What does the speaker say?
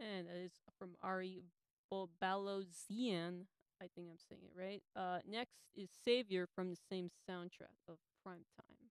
And that is from Ari Balozian. I think I'm saying it right. Next is Savior from the same soundtrack of Primetime.